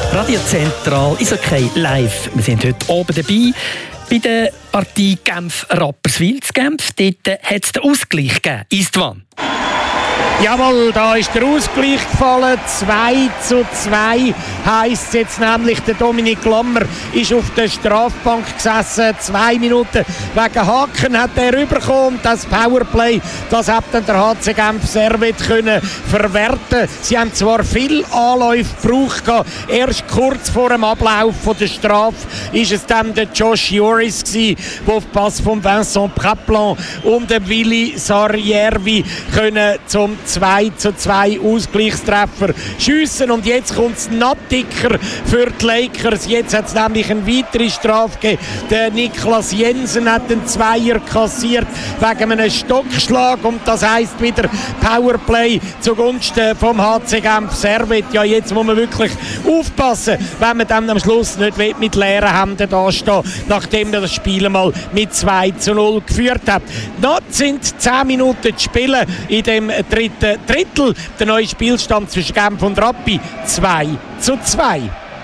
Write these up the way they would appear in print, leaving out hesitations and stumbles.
Radio Zentral ist okay live. Wir sind heute oben dabei bei der Partie Genf-Rapperswil zu Genf. Dort hat es den Ausgleich gegeben. Istvan. Jawohl, da ist der Ausgleich gefallen. 2:2 heisst es jetzt nämlich. Der Dominik Lammer ist auf der Strafbank gesessen. 2 Minuten wegen Haken hat er rübergekommen. Das Powerplay, das hat dann der HC Genf Servet können verwerten. Sie haben zwar viel Anläufe gebraucht. Erst kurz vor dem Ablauf von der Strafe ist es dann der Josh Joris gsi, der auf Pass von Vincent Praplan und dem Willi Sarjärvi können zum 2:2 Ausgleichstreffer schiessen. Und jetzt kommt es noch dicker für die Lakers. Jetzt hat es nämlich eine weitere Strafe gegeben. Der Niklas Jensen hat einen Zweier kassiert wegen einem Stockschlag. Und das heisst wieder Powerplay zugunsten vom HC Genf Servet. Ja, jetzt muss man wirklich aufpassen, wenn man dann am Schluss nicht mit leeren Händen dastehen, nachdem man das Spiel mal mit 2:0 geführt hat. Noch sind 10 Minuten zu spielen in dem dritten Drittel. Der neue Spielstand zwischen Genf und Rappi 2:2.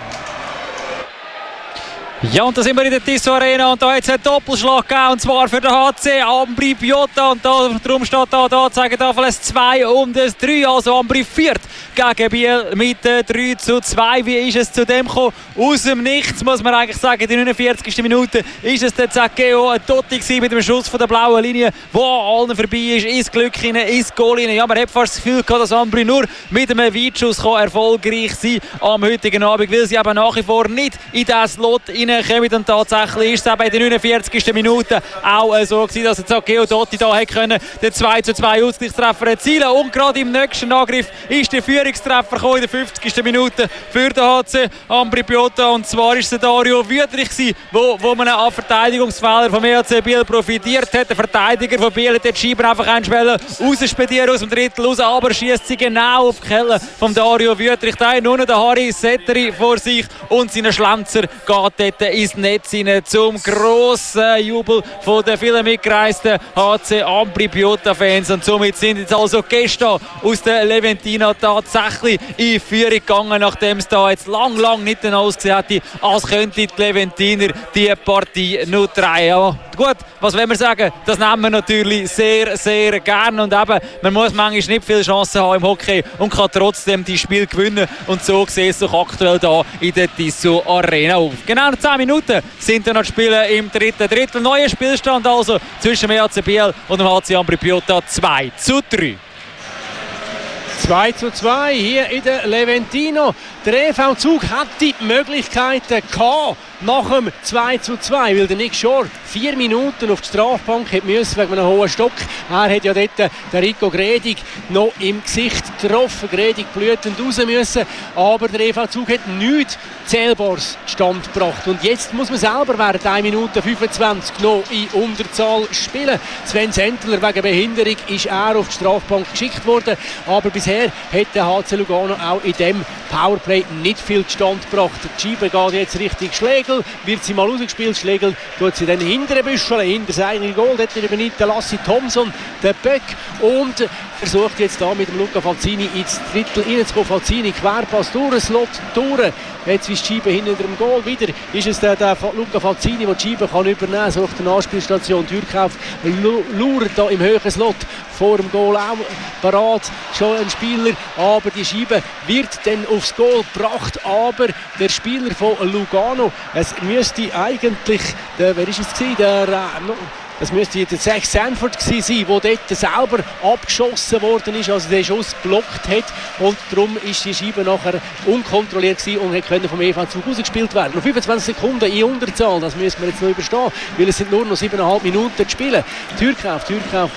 Ja, und da sind wir in der Tissot Arena und da hat es einen Doppelschlag gegeben, und zwar für den HC Ambri Piotta, und darum steht da zeigen Tafel es 2 und es 3, also Ambri führt gegen Biel mit 3:2. Wie ist es zu dem gekommen? Aus dem Nichts, muss man eigentlich sagen. In der 49. Minute ist es der Zaccheo, ein Totti mit dem Schuss von der blauen Linie, wo an allen vorbei ist, ins Glück hinein, ins Goal hinein. Ja, man hat fast das Gefühl gehabt, dass Ambri nur mit einem Weitschuss erfolgreich sein am heutigen Abend, weil sie eben nach wie vor nicht in diesen Slot hineinkommen. Und tatsächlich ist es eben in der 49. Minute auch so gewesen, dass der Zaccheo Totti da hätte können den 2:2 Ausgleichstreffer erzielen. Und gerade im nächsten Angriff ist der Führungstreffer gekommen in der 50. Minute für den HC Ambri Piotta. Und zwar ist es Dario Wüthrich gewesen, wo man einen Verteidigungsfehler vom EHC Biel profitiert hat. Der Verteidiger von Biel hat den Schieber einfach rausspedieren aus dem Drittel raus, aber schießt sie genau auf die Kelle von Dario Wüthrich. Da hat nur noch der Harry Setteri vor sich und seine Schlenzer geht dort ins Netz hinein zum grossen Jubel von den vielen mitgereisten HC Ambri Piotta Fans. Und somit sind jetzt also Gäste aus der Leventina tatsächlich in Führung gegangen, nachdem es da jetzt lang nicht ausgesehen hätte, als könnte die Leventiner die Partie nur drehen. Ja, gut, was wollen wir sagen? Das nehmen wir natürlich sehr, sehr gerne. Und eben, man muss manchmal nicht viele Chancen haben im Hockey und kann trotzdem die Spiel gewinnen. Und so sieht es doch aktuell da in der Tissot Arena auf. Genau 10 Minuten sind dann noch Spiele im dritten Drittel. Neuer Spielstand also zwischen dem EHC Biel und dem HC Ambri Piotta 2:3. 2:2 hier in der Leventino. Der EV Zug hat die Möglichkeiten gehabt nach dem 2:2, weil der Nick Schor 4 Minuten auf die Strafbank hätte müssen wegen einem hohen Stock. Er hat ja dort den Rico Gredig noch im Gesicht getroffen. Gredig blütend raus müssen, aber der EV Zug hat nichts Zählbares Stand gebracht. Und jetzt muss man selber während 1 Minute 25 noch in Unterzahl spielen. Sven Sentler wegen Behinderung ist er auf die Strafbank geschickt worden, aber bisher hat der HC Lugano auch in dem Powerplay nicht viel Stand gebracht. Der Schieber geht jetzt Richtung Schlegel, wird sie mal rausgespielt. Schlegel tut sie dann hinter den Büschel, hinter das eigene Goal. Dort übernimmt der Lassi Thompson den Böck und versucht jetzt da mit dem Luca Falzini ins Drittel reinzukommen. Falzini Querpass durch den Slot durch. Jetzt ist die Scheibe hinter dem Goal. Wieder ist es der Luca Falzini, der die Scheibe kann übernehmen kann. Sucht eine Anspielstation. Türkauf lauert da im höheren Slot vor dem Goal auch parat. Schon ein Spieler, aber die Scheibe wird dann aufs Goal gebracht. Aber der Spieler von Lugano, es müsste eigentlich, wer ist es gewesen? Das müsste der Zach Sanford sein, der dort selber abgeschossen worden ist, also den Schuss geblockt hat. Und darum ist die Scheibe nachher unkontrolliert gewesen und konnte vom EV Zug rausgespielt werden. Noch 25 Sekunden in Unterzahl, das müssen wir jetzt noch überstehen, weil es sind nur noch 7,5 Minuten zu spielen. Türkauf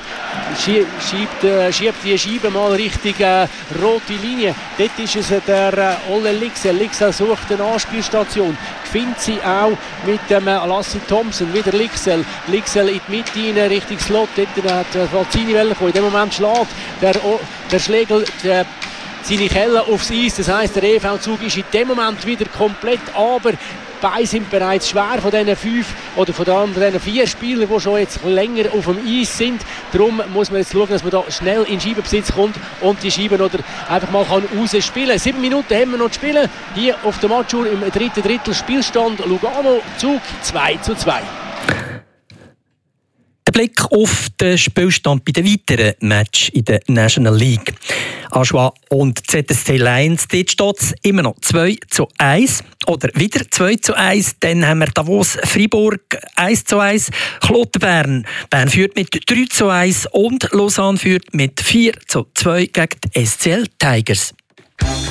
schiebt die Scheibe mal Richtung rote Linie. Dort ist es der Olle Lixel. Lixel sucht eine Anspielstation. Findet sie auch mit dem Lassi Thompson. Wieder Lixel in die Mitte rein, Richtung Slot. Dort hat Falzini kommen. In dem Moment schlägt der Schlegel seine Kelle aufs Eis. Das heisst, der EV-Zug ist in dem Moment wieder komplett aber. Beide sind bereits schwer von diesen 5 oder von diesen 4 Spielern, die schon jetzt länger auf dem Eis sind. Darum muss man jetzt schauen, dass man da schnell in Scheibenbesitz kommt und die Scheiben oder einfach mal rausspielen kann. 7 Minuten haben wir noch zu spielen. Hier auf der Matchur im 3. Drittel Spielstand Lugano, Zug 2:2. Der Blick auf den Spielstand bei den weiteren Matches in der National League. Aschua und ZSC Lions, dort steht es immer noch 2:1 oder wieder 2:1. Dann haben wir Davos Freiburg 1:1, Kloten Bern führt mit 3:1 und Lausanne führt mit 4:2 gegen die SCL Tigers.